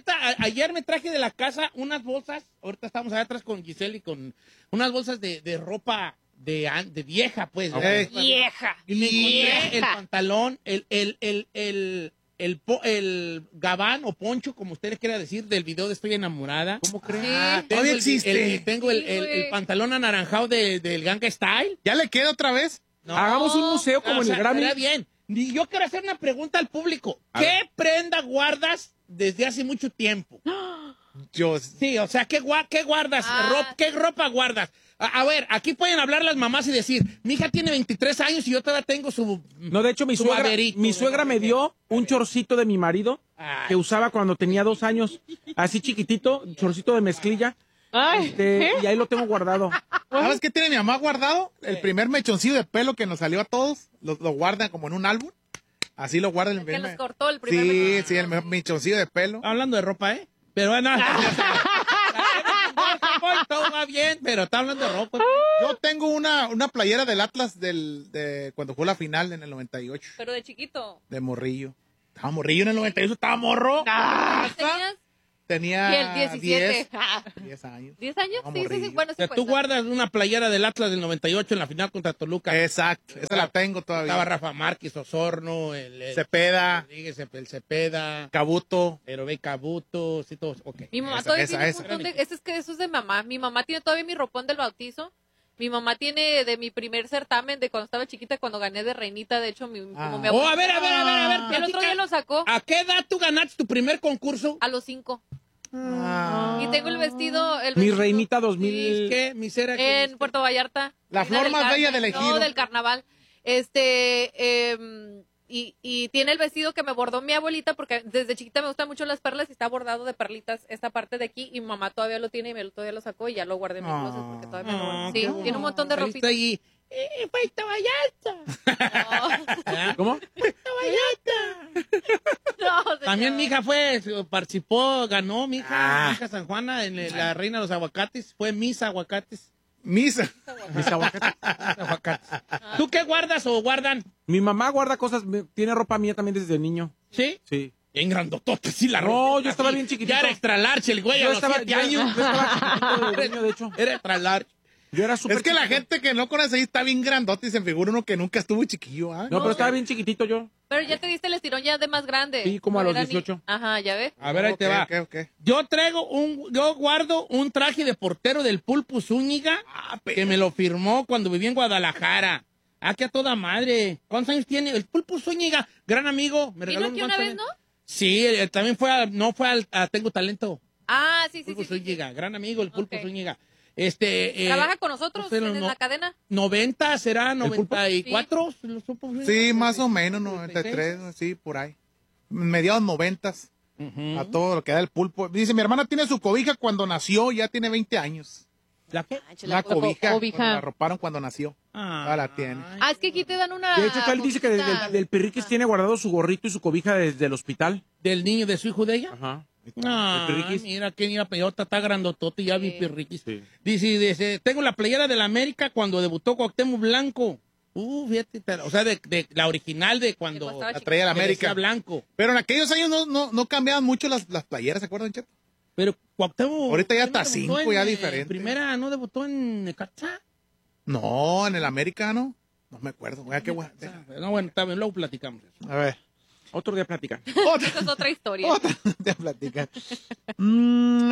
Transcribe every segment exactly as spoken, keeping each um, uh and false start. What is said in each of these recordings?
neta, a, ayer me traje de la casa unas bolsas, ahorita estamos allá atrás con Giselle y con unas bolsas de, de ropa de, de vieja, pues. Okay. Vieja. Y me encontré Vieja. el pantalón, el, el, el, el, el, po- el gabán o poncho, como ustedes quieran decir, del video de Estoy Enamorada. ¿Cómo crees? Ah, Sí. tengo Todavía el- existe. el- tengo el, Sí, el- güey. el pantalón anaranjado de, del Ganga Style. ¿Ya le queda otra vez? No. Hagamos un museo como O en sea, el Grammy. estaría bien. Y yo quiero hacer una pregunta al público. A ¿Qué ver. prenda guardas desde hace mucho tiempo? Yo. Sí, o sea, ¿qué, gua- qué guardas? Ah. Rop- ¿Qué ropa guardas? A, a ver, aquí pueden hablar las mamás y decir, mi hija tiene veintitrés años y yo todavía tengo su... No, de hecho, mi su suegra, baberito, mi ¿no? suegra me dio un chorcito de mi marido Ay. que usaba cuando tenía dos años, así chiquitito, chorcito de mezclilla, Ay. este, y ahí lo tengo guardado. ¿Sabes qué tiene mi mamá guardado? El primer mechoncillo de pelo que nos salió a todos. Lo, lo guardan como en un álbum. Así lo guardan. El que nos cortó el primer Sí, mechón. sí, el me- mechoncillo de pelo. Hablando de ropa, ¿eh? Pero bueno, todo va bien, pero está hablando de ropa. Yo tengo una, una playera del Atlas del, de cuando jugó la final en el noventa y ocho. Pero de chiquito. De morrillo. Estaba morrillo en el noventa y ocho, estaba morro. Ah, ¿tenías? Tenía Y el diecisiete. diez, diez años. ¿diez años? Estaba Sí, sí, sí. morrillo. Bueno, O sí sea, tú cuenta. guardas una playera del Atlas del noventa y ocho en la final contra Toluca. Exacto, esa la tengo todavía. Estaba Rafa Márquez, Osorno, el, el Cepeda, Rodríguez, el Cepeda, Cabuto. Herobey Cabuto, sí, todos, ok. Mi mamá Esa, todavía esa, tiene esa. un montón de... Eso es que eso es de mamá. Mi mamá tiene todavía mi ropón del bautizo. Mi mamá tiene de mi primer certamen de cuando estaba chiquita, cuando gané de reinita. De hecho, mi, Ah. como mi Oh, abuela- a ver, a ver, a ver, a ver. El otro platica. día lo sacó ¿A qué edad tú ganaste tu primer concurso? a los cinco. Ah. Y tengo el vestido... El Mi vestido reinita dos mil. ¿Qué? Misera. ¿qué? en Puerto Vallarta. La Reina flor del más Carmen. bella del ejido. No, del carnaval. Este... em, y, y tiene el vestido que me bordó mi abuelita porque desde chiquita me gustan mucho las perlas y está bordado de perlitas esta parte de aquí y mi mamá todavía lo tiene y me lo, todavía lo sacó y ya lo guardé en mi Ah. closet porque todavía me lo Ah, guardo. qué Sí, bueno. tiene un montón de Saliste ropita. ahí. ¡Eh, Puerto Vallarta! ¿Ah? ¿Cómo? ¡Puerto Vallarta! No, señor. También mi hija fue, participó, ganó mi hija, Ah. mi hija San Juana en el- la reina de los aguacates, fue Miss Aguacates. Misa. Mis aguacates. Miss Aguacates. ¿Tú qué guardas o guardan? Mi mamá guarda cosas, me- tiene ropa mía también desde niño. ¿Sí? Sí. En grandotote, sí, la No, ropa. yo estaba así. bien chiquitito. Ya era extra large el güey a Yo los estaba, siete yo- años. yo estaba chiquitito de niño, de hecho. Era extra large. Yo era súper Es que la chiquito. gente que no conoce ahí está bien grandote y se figura uno que nunca estuvo chiquillo. ¿ah? No, pero estaba bien chiquitito yo. Pero ya te diste el estirón ya de más grande. Sí, como a No los era ni- dieciocho. Ajá, ya ves. A ver, ahí te Ok, va. ok, ok. Yo traigo un, yo guardo un traje de portero del Pulpo Zúñiga que me lo firmó cuando viví en Guadalajara. Ah, que a toda madre. ¿Cuántos años tiene? El Pulpo Zúñiga, gran amigo. Me ¿Vino regaló aquí unos una vez, cuantos no? años. Sí, él también fue a, no fue al, a Tengo Talento. Ah, sí, sí, Pulpo sí. sí, sí. Zúñiga, gran amigo, el Pulpo Ok. Zúñiga. Este, eh, ¿Trabaja con nosotros pero en no- la cadena? noventa, ¿será? pulpo? ¿noventa y cuatro? ¿Lo supo? Sí, más o menos, noventa y tres, sí, por ahí. Mediados noventas, Ujú. a todo lo que da el pulpo. Dice, mi hermana tiene su cobija cuando nació, ya tiene veinte años. ¿La qué? La cobija, cobija. cuando la arroparon cuando nació. Ah, Ah, la tiene. Ah, es que aquí te dan una... De hecho, él dice que del, cobijita. del, del Pirriquis tiene guardado su gorrito y su cobija desde el hospital. ¿Del niño de su hijo de ella? Ajá. Ah, El Pirriquis. mira, que mira, peyota, está grandotote, ya vi Sí. Pirriquis. Sí. Dice, dice, tengo la playera de la América cuando debutó Cuauhtémoc Blanco. Uh, fíjate, te- o sea, de, de la original de cuando cuando estaba La traía la que decía América. Blanco. Pero en aquellos años no, no, no cambiaban mucho las, las playeras, ¿se acuerdan, Cheto? Pero Cuauhtémoc... Ahorita ya Cuauhtémoc está debutó cinco, en, ya eh, diferente. Primera, ¿no debutó en Necaxa? No, en el americano. No me acuerdo. Oiga, qué bueno. No, bueno, está bien, luego platicamos eso. A ver. Otro día platican. Otra, Esa es otra historia. otra. Te platican. Mm,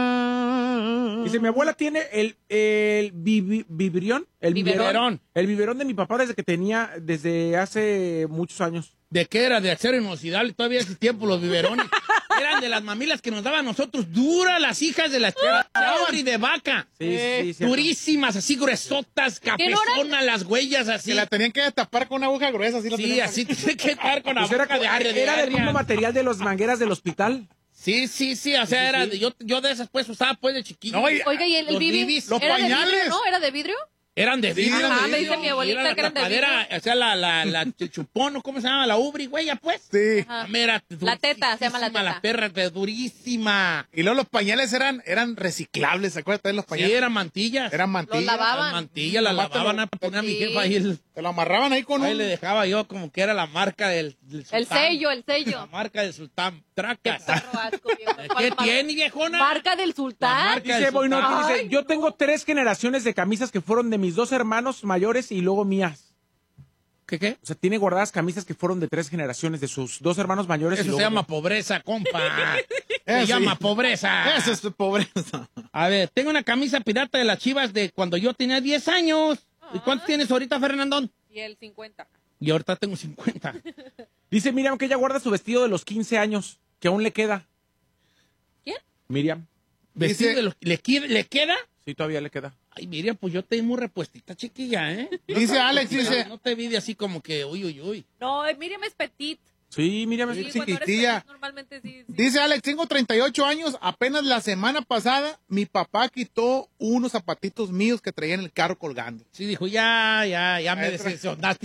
ah. Dice, mi abuela tiene el, el bibi- biberón, el Biberón. biberón, el biberón de mi papá desde que tenía, desde hace muchos años. ¿De qué era? De acero inoxidable, todavía hace tiempo los biberones. Eran de las mamilas que nos daban a nosotros, duras las hijas de las y de vaca. Sí, sí, sí, cierto. Durísimas, así gruesotas, ¿Qué no capezonas las huellas así. Que la tenían que destapar con una aguja gruesa. Así la Sí, tenían- así tiene que estar con la Pues era, boca de arre, de era del arria. mismo material de las mangueras del hospital. Sí, sí, sí, o sea, era de- yo, yo de esas pues usaba pues de chiquillo. No, y- Oiga, ¿y el, el Los bibi? bibis. Los ¿Era de pañales. vidrio, no? ¿Era de vidrio? Eran de vidrio. eran de Ajá, me vidrio. dice mi abuelita Y era que eran de la tapadera, vidrio. o sea, la, la, la el chupón, ¿o ¿cómo se llama? La ubri, güey, ya pues. Sí. Ajá. Mira, La teta, se llama la durísima, teta. La perra, pero durísima. Y luego los pañales eran, eran reciclables, ¿se acuerdan de los Sí, pañales? eran mantillas. Eran mantillas. Los lavaban. Las mantillas, las Nomás te lavaban lo- a poner a mi Sí. jefa ahí el... Te Te lo amarraban ahí con Ahí un... le dejaba yo como que era la marca del, del El sultán. sello, el La sello. marca del sultán. Tracas. Perro asco, viejo. ¿Qué ¿Cuál mar- tiene, viejona? Marca del La sultán. marca Dice del Boinotti, sultán. dice, Ay, yo no. tengo tres generaciones de camisas que fueron de mis dos hermanos mayores y luego mías. ¿Qué, qué? O sea, tiene guardadas camisas que fueron de tres generaciones, de sus dos hermanos mayores. y Eso luego se llama mías. pobreza, compa. Se Eso llama sí. pobreza. Eso es pobreza. A ver, tengo una camisa pirata de las Chivas de cuando yo tenía diez años. ¿Y cuántos tienes ahorita, Fernandón? Y el cincuenta. Y ahorita tengo cincuenta. Dice Miriam que ella guarda su vestido de los quince años, que aún le queda. ¿Quién? Miriam. Vestido Dice- de los- ¿Le, qui- ¿Le queda? Sí, todavía le queda. Ay, Miriam, pues yo te di muy repuestita, chiquilla, ¿eh? Dice Alex, dice... No te vi de así como que, uy, uy, uy. No, Miriam es petit. Sí, Miriam. Sí, es- cuando eres chiquitilla. petit, normalmente sí. sí. Dice Alex, tengo treinta y ocho años, apenas la semana pasada mi papá quitó unos zapatitos míos que traía en el carro colgando. Sí, dijo, ya, ya, ya me Maestra. decepcionaste.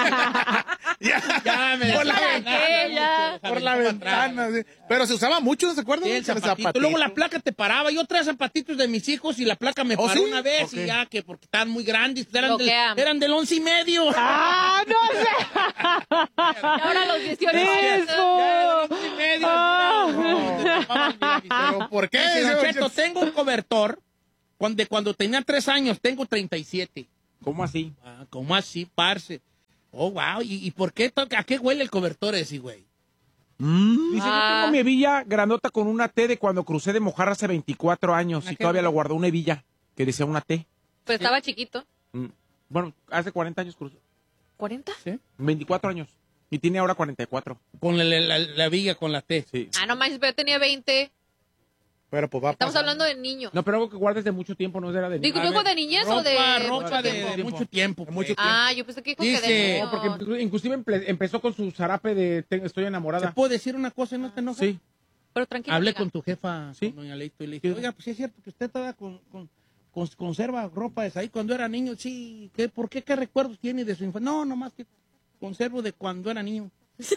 Ya, ya me por la ¿Para decepcionaste qué? Ya. mucho, por la déjame ir para ventana. atrás. Sí. Pero se usaba mucho, ¿no se acuerdan? Sí, el El zapatito. zapatito. Luego la placa te paraba. Yo traía zapatitos de mis hijos y la placa me ¿Oh, paró sí? una vez Ok. y ya, que porque estaban muy grandes. Eran, del, Bloquean. eran del once y medio. ¡Ah, no sé! Y ahora a los dieciocho años. ¡Eso! Ya, del once y medio. Ah. No, te tapaban bien, ¿Pero por qué? Dice, Don Dice, Cheto, tengo un cobertor. Cuando, de cuando tenía tres años, tengo treinta y siete. ¿Cómo así? Ah, ¿cómo así, parce? Oh, wow. ¿Y, y por qué? to- ¿A qué huele el cobertor ese, güey? Dice, Ah. yo tengo mi hebilla grandota con una T de cuando crucé de Mojarra hace veinticuatro años ¿Una y qué? todavía lo guardó una hebilla que decía una T. Pues estaba chiquito. Mm. Bueno, hace cuarenta años cruzó. ¿cuarenta? veinticuatro años. Y tiene ahora cuarenta y cuatro. Con la, la, la villa, con la T. Sí. Ah, no manches, pero yo tenía veinte. Pero pues va Estamos pasando. hablando de niño. No, pero algo que guardes de mucho tiempo, no era de Digo, A ¿luego ver, de niñez ropa, o de ropa mucho de, tiempo? de mucho tiempo. De mucho pues. Ah, yo pensé que con que Dice- de niño. No, porque inclu- inclusive emple- empezó con su zarape de te- estoy ¿Te enamorada. puedo decir una cosa y no te enojas? Sí. Pero tranquilo. Hablé amiga. con tu jefa, Sí. con doña Leito, y le dije, Sí. oiga, pues sí es cierto que usted todavía con, con- con- conserva ropa de ahí cuando era niño. Sí, ¿qué, ¿por qué? ¿Qué recuerdos tiene de su infancia? No, nomás que conservo de cuando era niño.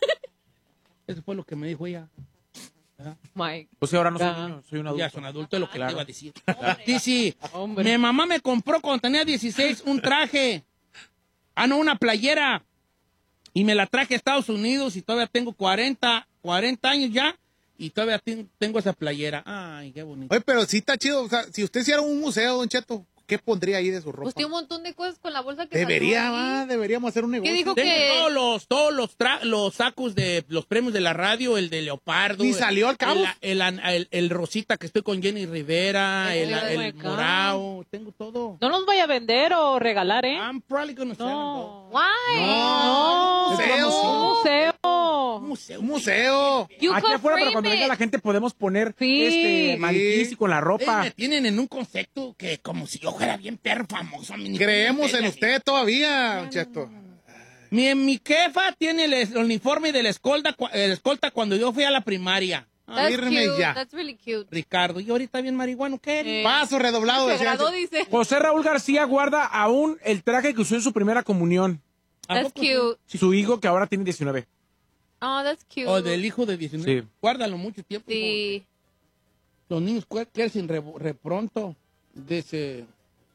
Eso fue lo que me dijo ella. Mike. Pues sí, ahora no soy Ah. niño, soy un adulto. Ya son adultos, es lo que Claro. te iba a decir. Dice, mi mamá me compró cuando tenía dieciséis un traje. Ah, no, una playera. Y me la traje a Estados Unidos y todavía tengo cuarenta, cuarenta años ya. Y todavía ten- tengo esa playera. Ay, qué bonito. Oye, pero sí está chido. O sea, si usted hiciera un museo, Don Cheto, ¿qué pondría ahí de su ropa? Pues tiene un montón de cosas con la bolsa que Debería, salió ahí. va, deberíamos hacer un negocio. dijo? Tengo que- todos los, todos los, tra- los sacos de los premios de la radio, el de Leopardo. Ni el- salió al cabo. El, el, el- el Rosita que estoy con Jenny Rivera, el, Oh el my God. Morao, tengo todo. No los vaya a vender o regalar, ¿eh? I'm probably gonna sell them, though. No. Why? No. Museo. Un museo. Un museo. Un museo. You Aquí could afuera, pero frame cuando venga it. la gente podemos poner Sí. este maniquís y con la Ustedes ropa. me tienen en un concepto que como si yo fuera bien perro famoso. a mí ni Creemos me en pela. usted todavía, Don Cheto. Mi, mi jefa tiene el, el uniforme del escolta, cua- el escolta cuando yo fui a la primaria. Ah, That's Irme cute. ya. That's really cute. Decirme, y ahorita bien marihuano, ¿qué? Eh, Paso redoblado. Se decía. graduó, dice. José Raúl García guarda aún el traje que usó en su primera comunión. ¿A That's poco sí? cute. Su hijo que ahora tiene diecinueve. Oh, that's cute. O del hijo de diecinueve. Sí. Guárdalo mucho tiempo. Sí. Los niños cue- crecen re, re pronto. Dice,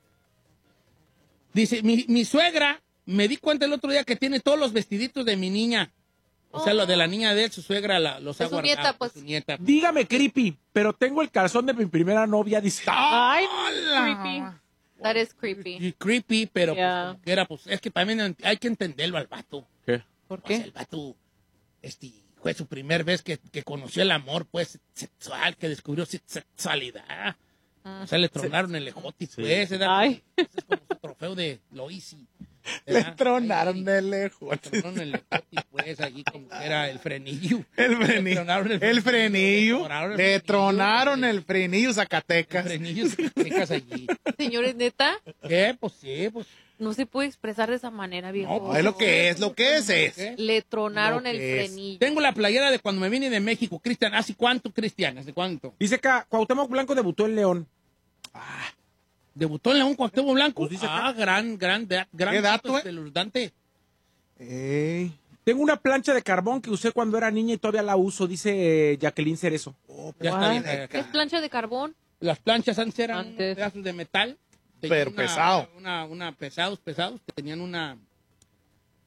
dice mi, mi suegra, me di cuenta el otro día que tiene todos los vestiditos de mi niña. O sea, Oh. lo de la niña de él, su suegra la- los De ha su guardado. nieta, pues. de su nieta. Dígame, creepy, pero tengo el calzón de mi primera novia, dice. Ay, creepy. That is creepy. Y creepy, pero pues, Yeah. como que era, pues, es que también hay que entenderlo al vato. ¿Qué? ¿Por O sea, qué? el vato, este, fue su primer vez que, que conoció el amor, pues, sexual, que descubrió su sexualidad. O sea, le tronaron el ejote, pues. Era, Ay. ese es como su trofeo de lo easy. Le ¿verdad? tronaron Ahí, de lejos. le tronaron el ejote, pues, allí como que era el frenillo. El Le frenillo. tronaron El frenillo. tronaron el Le frenillo. tronaron el frenillo El Zacatecas. frenillo se picas allí. Señores, neta, ¿Qué? Pues sí, pues. no se puede expresar de esa manera, viejo. No, pues, Es lo que es, lo que es es. ¿qué? Le tronaron Lo el que es. frenillo. Tengo la playera de cuando me vine de México, Cristian. ¿Hace cuánto, Cristian? ¿Hace cuánto? Dice acá, Cuauhtémoc Blanco debutó en León. ¿Debutó en León Cuauhtémoc Blanco? Pues dice ah, gran, gran, gran, gran ¿Qué dato, eh? espeluznante. Ey. Tengo una plancha de carbón que usé cuando era niña y todavía la uso, dice eh, Jacqueline Cerezo. Oh, Ya está What? bien. ¿Qué acá. es plancha de carbón? Las planchas antes eran Antes. pedazos de metal. Pero Tenían una- pesado. Una, una, pesados, pesados. Tenían una,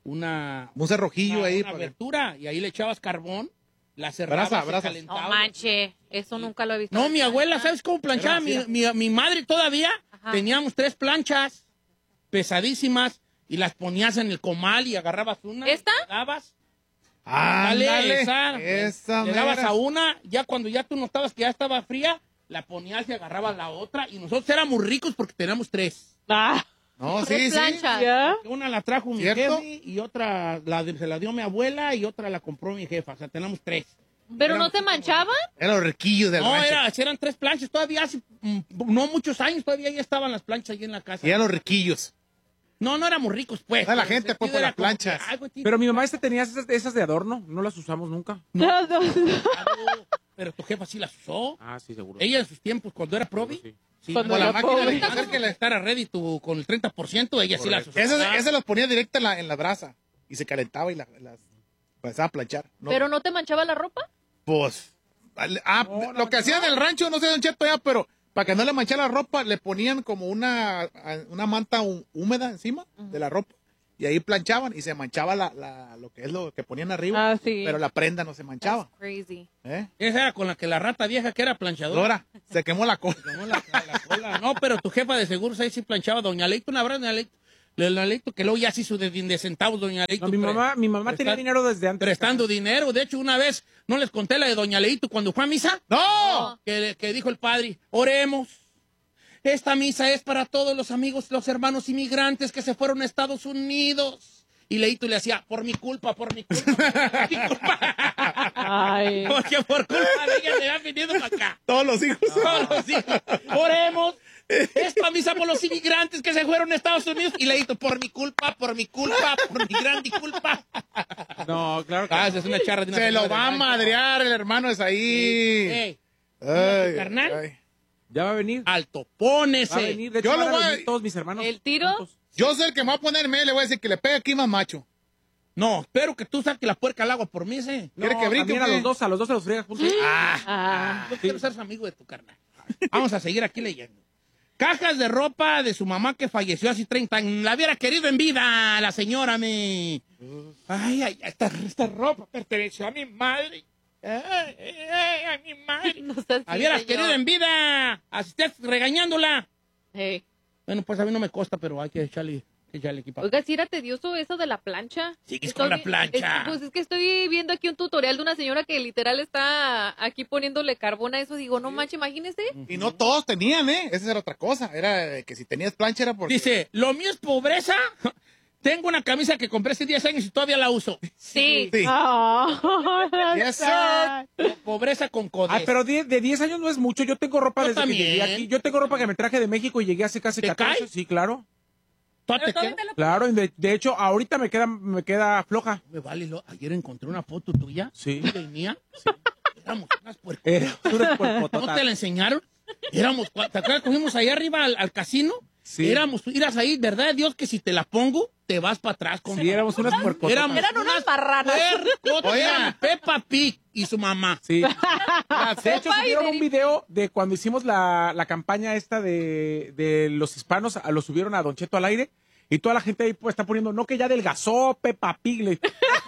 una, Un cerrojillo una, ahí. una para que- abertura y ahí le echabas carbón, la cerrabas, Brasa, se brasa. calentaba. No manche, eso nunca lo he visto. No, mi abuela, ¿sabes cómo planchaba? Mi, Era así, mi, mi madre todavía Ajá. teníamos tres planchas pesadísimas y las ponías en el comal y agarrabas una. ¿Esta? Y le dabas. Ándale, Dale, esa. esa le dabas mera. a una, ya cuando ya tú notabas que ya estaba fría, la ponías y agarrabas la otra. Y nosotros éramos ricos porque teníamos tres. Ah, No, Tres sí, sí. planchas. ¿ya? Una la trajo mi ¿Cierto? jefe y otra la, se la dio mi abuela y otra la compró mi jefa. O sea, tenemos tres. ¿Pero no Éramos te así como- manchaban? Eran los riquillos del No, rancho. era, eran tres planchas. Todavía hace mm, no muchos años, todavía ya estaban las planchas ahí en la casa. Y eran los riquillos. No, no éramos ricos, pues. Ah, la El gente, sentido pues, por era las como que, planchas. ay, güey, Pero mi mamá este tenía esas, esas de adorno, no las usamos nunca. No, no. claro, pero tu jefa sí las usó. Ah, sí, seguro. Ella en sus tiempos, cuando era probi, Sí. sí, Cuando no, era la máquina pobre. de hacer que la estar ready tu, con el treinta por ciento, ella sí las usó. Esas, esas las ponía directa en la, en la brasa. Y se calentaba y la- las empezaba a planchar. No, ¿Pero no te manchaba la ropa? Pues. Ah, No, no, lo que no. hacían en el rancho, no sé, Don Cheto, ya, pero para que no le manchara la ropa, le ponían como una, una manta hú- húmeda encima de la ropa. Y ahí planchaban y se manchaba la, la, lo que es lo que ponían arriba. Ah, sí. Pero la prenda no se manchaba. That's crazy. ¿Eh? Esa era con la que la rata vieja que era planchadora. Dora, se quemó la cola. Tomó la- la cola. No, pero tu jefa de seguros ahí sí planchaba. Doña Leito, una verdad, Doña Leito. Doña Leito, que luego ya se hizo de, de centavos, Doña Leito. No, mi pre- mamá, mi mamá tenía presta- dinero desde antes. Prestando dinero. De hecho, una vez, ¿no les conté la de Doña Leito cuando fue a misa? ¡No! Que, que dijo el padre, oremos. Esta misa es para todos los amigos, los hermanos inmigrantes que se fueron a Estados Unidos. Y Leito le hacía, por mi culpa, por mi culpa, por mi culpa. Ay. Porque por culpa de ella se van viniendo para acá. Todos los hijos. Todos los hijos. Oremos. Esta misa por los inmigrantes que se fueron a Estados Unidos. Y Leito, por mi culpa, por mi culpa, por mi gran culpa. No, claro que Ah, no. esa es una charra de una Se señora lo va a del rancho. madrear el hermano es ahí. Ey, Ay, carnal. ay. Ya va a venir. alto, Va a pónese. venir. De hecho, Yo van lo a voy a- venir todos mis hermanos. ¿El tiro? juntos. Yo sé el que me va a poner en medio, le voy a decir que le pegue aquí más macho. No, espero que tú saques la puerca al agua por mí, ¿sí? ¿Quiere que brinque también o a qué? los dos, a los dos se los friegas juntos. Ah. Yo quiero ser su amigo de tu carnal. Vamos a seguir aquí leyendo. Cajas de ropa de su mamá que falleció hace treinta años. La hubiera querido en vida, la señora me. Ay, ay, esta, esta ropa perteneció a mi madre. Ay, ay, ay, a mi madre. No seas La hubieras así, querido señor. en vida. Así estás regañándola. Hey. Bueno, pues a mí no me consta, pero hay que echarle, que echarle equipo. Oiga, si era tedioso eso de la plancha. Sigues Estoy con la vi- plancha. es- pues es que estoy viendo aquí un tutorial de una señora que literal está aquí poniéndole carbón a eso. Digo, no manches, imagínese. Y no todos tenían, ¿eh? Esa era otra cosa. Era que si tenías plancha era porque... Dice, lo mío es pobreza. Tengo una camisa que compré hace diez años y todavía la uso. Sí. Sí. Ah, Yes, sir. Pobreza con codez. Ay, pero die- de diez años no es mucho. Yo tengo ropa Yo desde también. que llegué aquí. Yo tengo ropa que me traje de México y llegué hace casi ¿Te catorce. cae? Sí, claro. ¿Tú Pero te todavía quedas? te la- Claro, y de, de hecho, ahorita me queda, me queda floja. Me vale, lo- ayer encontré una foto tuya. Sí. tuya y mía. Éramos unas puercas. Era una puercototas. ¿No te la enseñaron? Éramos, cua- ¿te acuerdas que fuimos allá arriba al, al casino? Sí. Éramos, irás ahí, ¿verdad de Dios? Que si te la pongo, te vas para atrás. Con Sí, éramos unas puercototas. Éramos Eran unas marranas. puercotas. Oiga. Éramos Peppa Pig y su mamá. Sí. De hecho, Sopa y subieron un derivados. video de cuando hicimos la, la campaña esta de, de los hispanos, a- lo subieron a Don Cheto al aire, y toda la gente ahí pues, está poniendo, no que ya adelgazó, Peppa Pig. Le-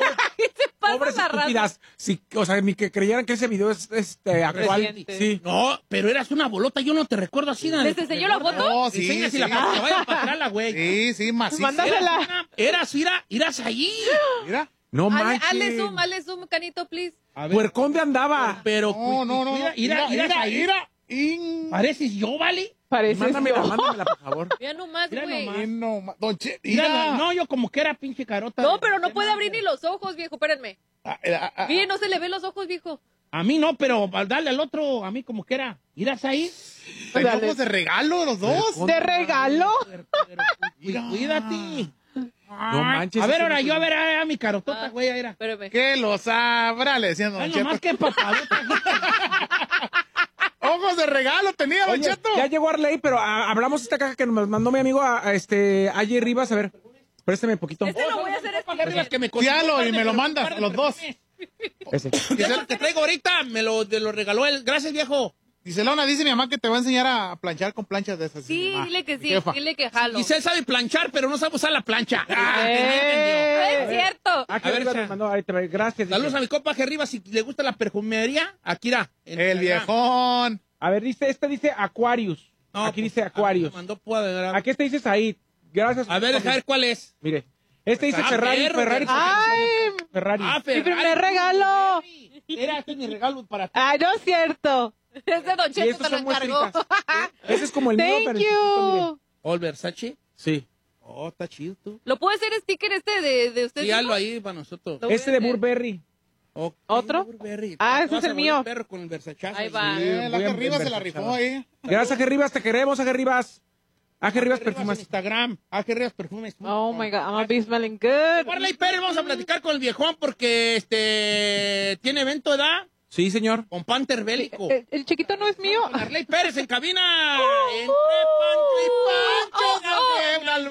Pasa Pobres la raza. estúpidas. Sí, o sea, ni que creyeran que ese video es este, actual. Reciente. Sí. No, pero eras una bolota, yo no te recuerdo así. nada. ¿Les enseñó la foto? No, sí, Enseña si sí. la para que vaya para atrás la güey. Sí, sí, macizo. Mándasela. Eras, una- eras, mira, irás allí. Mira. No Hazle, manches. hazle zoom, hazle zoom, canito, please. A ver, Puercón de andaba. pero No, no, no. mira, mira, Mira, mira, ahí. mira. In- Pareces yo, ¿vale? Parece Mándamela, yo. mándamela, por favor. Mira nomás, Mira güey. nomás. No, ma- Don Che, Mira, mira. no, yo como que era pinche carota. No, pero no puede abrir ni los ojos, viejo. Espérenme. Ah, ah, ah, Mire, no se le ven los ojos, viejo. A mí no, pero al darle al otro, a mí como que era. ¿Irás ahí? Teníamos de regalo los dos. ¿De regalo? Pero, pero, cu- cuídate. No manches. A ver, ese ahora no yo, a fue- ver, a, a mi carotota, Ah. güey, era. Espérame. Que lo sabrá, le decían Don Ay, Cheto. nomás que papadota. Ojos de regalo tenía Don Oye, Cheto. ya llegó Arley, pero ah, hablamos esta caja que nos mandó mi amigo a, a este Aye Rivas. A ver, préstame un poquito. Este lo voy a hacer Las que me Fíalo consiguió, y me lo pero mandas, par de los dos. perfumes. Ese. Y eso que traigo ahorita, me lo, te lo regaló él. Gracias, viejo. Dice Lona, dice mi mamá que te va a enseñar a planchar con planchas de esas. Sí, Ah, dile que mi sí, jefa. dile que jalo. Giselle sabe planchar, pero no sabe usar la plancha. Ah, Eh. No es cierto. Aquí A ver, arriba echa. nos mandó, ahí te va, gracias. dice. Saludos a mi compa arriba si le gusta la perfumería. Aquí irá. en El Instagram. viejón. A ver, dice, este dice Aquarius. No, Aquí pues, dice a- Aquarius. me mandó púa de grado. Aquí este dice Said. Gracias. A ver, deja ver cuál es. Mire. Este dice Ah, Ferrari, perro, Ferrari. perro. Ay, Ferrari. Ah, mi Ferrari. primer regalo. Era este es mi regalo para ti. Ay, no es cierto. Es de Don Y Cheto, estos te lo son encargó. muestritas. Ese es como el mío, pero Thank en chiquito, mire. you. ¿O el Versace? Sí. Oh, está chido tú. ¿Lo puede hacer sticker este de, de usted? Sí, hazlo ahí para nosotros. Lo voy a Este de hacer. Burberry. Ok, ¿Otro? Burberry. Ah, Te ese vas es a el volver mío. perro con el Versachazo. Ahí va. Sí, Eh, la voy que a arriba se la empezar, rifó chaval. ahí. Gracias, Ajerribas, te queremos, Ajerribas. Ajerribas Arriba en perfumas. Instagram. Ajerribas perfumes. Oh my God, I'm gonna be smelling good. Marley Pérez, vamos a platicar con el viejón porque este tiene evento, ¿verdad? Sí, señor. Con Panther Bélico. El, el chiquito no es mío. Marley Pérez en cabina. Entre Pancho y Pancho. Gabriel